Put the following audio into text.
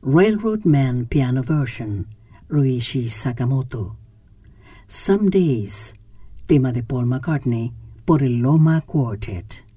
Railroad Man Piano Version, Ryuichi Sakamoto. Some Days, tema de Paul McCartney por el Loma Quartet.